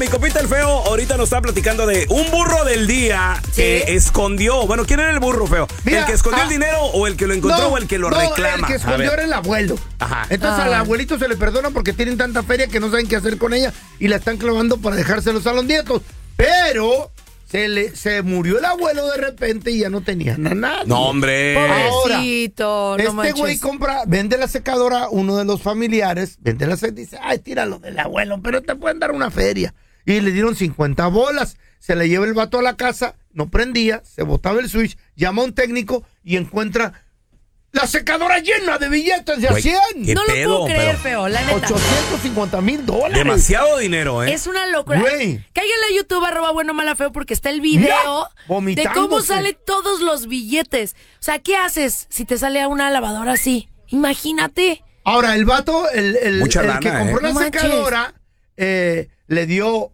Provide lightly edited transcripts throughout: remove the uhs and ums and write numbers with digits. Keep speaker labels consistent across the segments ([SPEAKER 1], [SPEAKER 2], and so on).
[SPEAKER 1] compita el feo ahorita nos está platicando de un burro del día que escondió. Bueno, ¿quién era el burro, feo? Mira, ¿el que escondió el dinero o el que lo encontró o el que lo reclama?
[SPEAKER 2] El que escondió era el abuelo.
[SPEAKER 1] Ajá.
[SPEAKER 2] Entonces al abuelito se le perdona porque tienen tanta feria que no saben qué hacer con ella y la están clavando para dejárselos a los nietos. Pero se murió el abuelo de repente y ya no tenía nada.
[SPEAKER 1] No, hombre.
[SPEAKER 3] Pobrecito,
[SPEAKER 2] ahora,
[SPEAKER 3] no manches.
[SPEAKER 2] güey vende la secadora, uno de los familiares, dice, ay, tíralo del abuelo, pero te pueden dar una feria. Y le dieron 50 bolas. Se le lleva el vato a la casa, no prendía, se botaba el switch, llama a un técnico y encuentra la secadora llena de billetes de a 100.
[SPEAKER 3] No lo puedo creer, feo, la neta.
[SPEAKER 2] $850,000.
[SPEAKER 1] Demasiado dinero, ¿eh?
[SPEAKER 3] Es una locura.
[SPEAKER 2] Güey.
[SPEAKER 3] Cáiganle a YouTube, @buenomalafeo, porque está el video de cómo salen todos los billetes. O sea, ¿qué haces si te sale a una lavadora así? Imagínate.
[SPEAKER 2] Ahora, el vato, el
[SPEAKER 1] lana,
[SPEAKER 2] que compró la secadora, le dio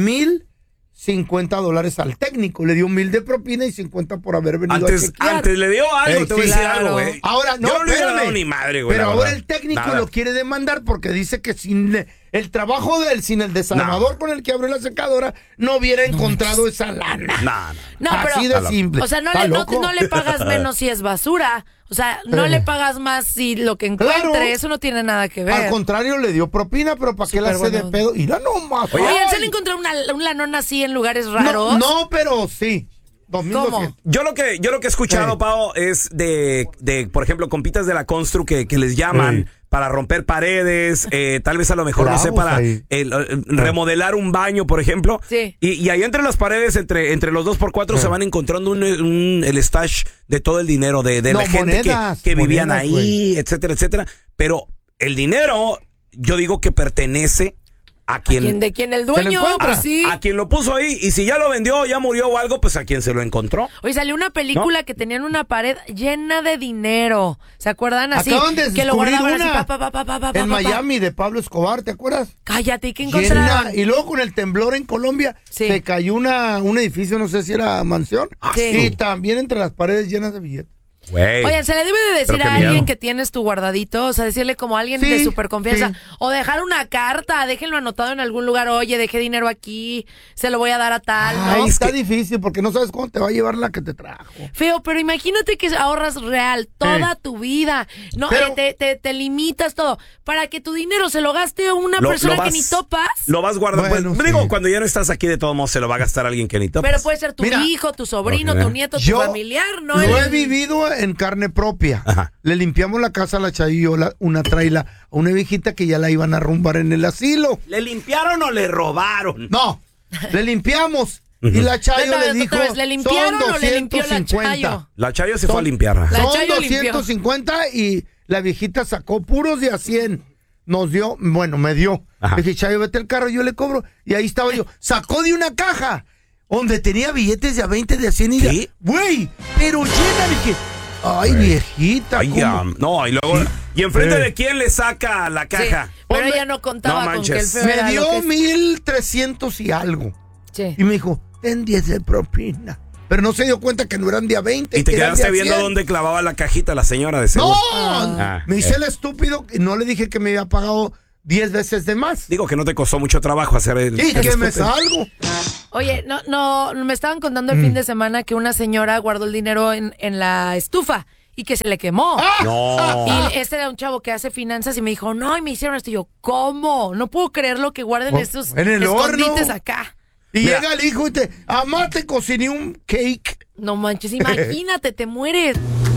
[SPEAKER 2] $1,050 al técnico. Le dio $1,000 de propina y 50 por haber venido a chequear.
[SPEAKER 1] Antes le dio algo, te voy a decir algo, güey.
[SPEAKER 2] Ahora, no,
[SPEAKER 1] yo no le hubiera
[SPEAKER 2] espérame.
[SPEAKER 1] dado ni madre, güey.
[SPEAKER 2] Pero ahora el técnico lo quiere demandar porque dice que sin el trabajo de él, sin el desarmador con el que abrió la secadora, no hubiera encontrado esa lana.
[SPEAKER 3] No,
[SPEAKER 2] así
[SPEAKER 3] pero,
[SPEAKER 2] de simple.
[SPEAKER 3] o sea, no le pagas menos si es basura. O sea, no le pagas más si lo que encuentre.
[SPEAKER 2] Claro.
[SPEAKER 3] Eso no tiene nada que ver.
[SPEAKER 2] Al contrario, le dio propina, pero ¿para qué la hace de pedo? Y la nomás.
[SPEAKER 3] Oye, ¿se le encontró un lanón así en lugares raros?
[SPEAKER 2] No, pero sí.
[SPEAKER 3] ¿Cómo?
[SPEAKER 1] Yo lo que he escuchado, Pao, es de, por ejemplo, compitas de la Constru que les llaman para romper paredes, tal vez a lo mejor, no sé, para remodelar un baño, por ejemplo.
[SPEAKER 3] Sí.
[SPEAKER 1] Y ahí entre las paredes, entre los 2x4, se van encontrando el stash de todo el dinero de la gente que vivían ahí, etcétera, etcétera. Pero el dinero, yo digo que pertenece a quien
[SPEAKER 3] el dueño, pues sí.
[SPEAKER 1] A quien lo puso ahí, y si ya lo vendió, ya murió o algo, pues a quien se lo encontró.
[SPEAKER 3] Oye, salió una película que tenían una pared llena de dinero. ¿Se acuerdan? Así
[SPEAKER 2] acaban de
[SPEAKER 3] que lo guardaban
[SPEAKER 2] una
[SPEAKER 3] así,
[SPEAKER 2] en Miami de Pablo Escobar, ¿te acuerdas?
[SPEAKER 3] Cállate, ¿qué encontraron?
[SPEAKER 2] Y luego con el temblor en Colombia se cayó un edificio, no sé si era mansión, y también entre las paredes llenas de billetes.
[SPEAKER 1] Wey.
[SPEAKER 3] Oye, se le debe de decir a alguien que tienes tu guardadito, o sea, decirle como a alguien de super confianza, o dejar una carta, déjenlo anotado en algún lugar, oye, dejé dinero aquí, se lo voy a dar a tal, ¿no?
[SPEAKER 2] Está difícil porque no sabes cuándo te va a llevar la que te trajo.
[SPEAKER 3] Feo, pero imagínate que ahorras real toda tu vida, no, pero, te limitas todo, para que tu dinero se lo gaste una persona que ni topas.
[SPEAKER 1] Lo vas guardando, pues, digo, cuando ya no estás aquí de todos modos se lo va a gastar alguien que ni topas.
[SPEAKER 3] Pero puede ser tu hijo, tu sobrino, tu nieto, tu familiar, ¿no?
[SPEAKER 2] Lo he vivido en carne propia.
[SPEAKER 1] Ajá.
[SPEAKER 2] Le limpiamos la casa a la Chayola, una traila a una viejita que ya la iban a arrumbar en el asilo.
[SPEAKER 1] ¿Le limpiaron o le robaron?
[SPEAKER 2] No, le limpiamos. Y la Chayo le dijo,
[SPEAKER 3] ¿le limpiaron o le limpió la Chayo?
[SPEAKER 1] La Chayo se fue a limpiarla.
[SPEAKER 2] Son 250 y la viejita sacó puros de a 100. Nos dio, me dio.
[SPEAKER 1] Ajá.
[SPEAKER 2] Le dije, Chayo, vete al carro, yo le cobro. Y ahí estaba yo. Sacó de una caja donde tenía billetes de a 20, de a 100 y de... Güey, pero llena. Dije, ay, viejita.
[SPEAKER 1] Ay, no, y luego... ¿Y enfrente de quién le saca la caja?
[SPEAKER 3] Sí, pero ella no contaba con que el feo era
[SPEAKER 2] me dio
[SPEAKER 3] lo que es.
[SPEAKER 2] 1,300 y algo.
[SPEAKER 3] Sí.
[SPEAKER 2] Y me dijo, ten 10 de propina. Pero no se dio cuenta que no eran de a 20.
[SPEAKER 1] Y te quedaste viendo dónde clavaba la cajita la señora de seguro.
[SPEAKER 2] ¡No! Me hice el estúpido y no le dije que me había pagado 10 veces de más.
[SPEAKER 1] Digo que no te costó mucho trabajo hacer el...
[SPEAKER 2] Y que me salgo.
[SPEAKER 3] Oye, no, me estaban contando el fin de semana que una señora guardó el dinero en la estufa y que se le quemó.
[SPEAKER 1] No.
[SPEAKER 3] Y este era un chavo que hace finanzas y me dijo, no, y me hicieron esto. Y yo, ¿cómo? No puedo creer lo que guarden estos
[SPEAKER 2] en el
[SPEAKER 3] escondites
[SPEAKER 2] horno.
[SPEAKER 3] acá.
[SPEAKER 2] Y llega el hijo y te, amá, te cociné un cake.
[SPEAKER 3] No manches, imagínate, te mueres.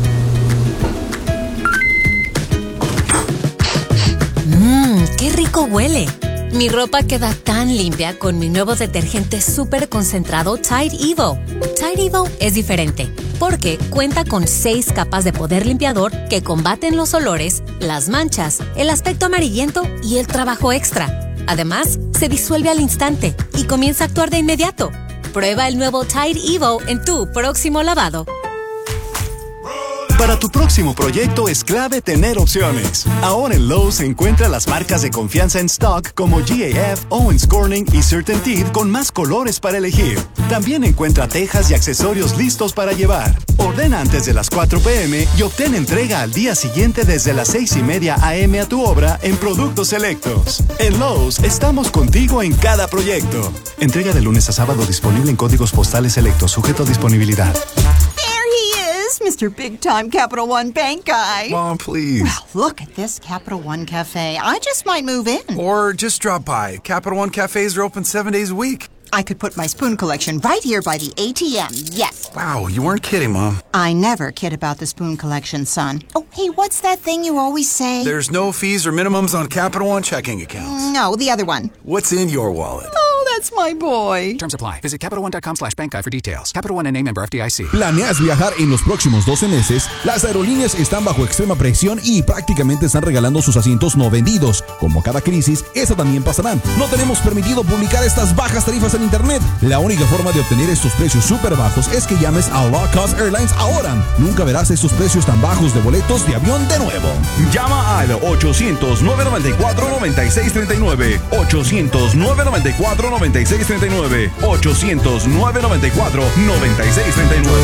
[SPEAKER 4] ¡Qué rico huele! Mi ropa queda tan limpia con mi nuevo detergente súper concentrado Tide Evo. Tide Evo es diferente porque cuenta con 6 capas de poder limpiador que combaten los olores, las manchas, el aspecto amarillento y el trabajo extra. Además, se disuelve al instante y comienza a actuar de inmediato. Prueba el nuevo Tide Evo en tu próximo lavado.
[SPEAKER 5] Para tu próximo proyecto es clave tener opciones. Ahora en Lowe's encuentra las marcas de confianza en stock como GAF, Owens Corning y CertainTeed con más colores para elegir. También encuentra tejas y accesorios listos para llevar. Ordena antes de las 4 p.m. y obtén entrega al día siguiente desde las 6:30 a.m. a tu obra en productos selectos. En Lowe's estamos contigo en cada proyecto. Entrega de lunes a sábado disponible en códigos postales selectos, sujeto a disponibilidad.
[SPEAKER 6] Mr. Big Time Capital One Bank guy.
[SPEAKER 7] Mom, please.
[SPEAKER 6] Well, look at this Capital One Cafe. I just might move in.
[SPEAKER 7] Or just drop by. Capital One cafes are open 7 days a week.
[SPEAKER 6] I could put my spoon collection right here by the ATM, yes.
[SPEAKER 7] Wow, you weren't kidding, Mom.
[SPEAKER 6] I never kid about the spoon collection, son. Oh, hey, what's that thing you always say?
[SPEAKER 7] There's no fees or minimums on Capital One checking accounts.
[SPEAKER 6] No, the other one.
[SPEAKER 7] What's in your wallet?
[SPEAKER 6] Oh, that's my boy.
[SPEAKER 8] Terms apply. Visit CapitalOne.com/bankguide for details. Capital One NA, member FDIC.
[SPEAKER 9] ¿Planeas viajar en los próximos 12 meses? Las aerolíneas están bajo extrema presión y prácticamente están regalando sus asientos no vendidos. Como cada crisis, esa también pasará. No tenemos permitido publicar estas bajas tarifas en internet. La única forma de obtener estos precios súper bajos es que llames a Low Cost Airlines ahora. Nunca verás estos precios tan bajos de boletos de avión de nuevo.
[SPEAKER 10] Llama al 800-994-9639. 800-994-9639. 800-994-9639.